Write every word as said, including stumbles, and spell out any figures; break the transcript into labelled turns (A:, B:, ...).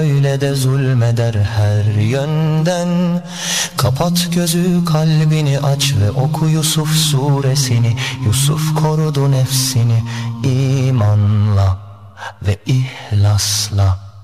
A: öyle de zulmeder her yönden. Kapat gözü, kalbini aç ve oku Yusuf suresini. Yusuf korudu nefsini imanla ve ihlasla.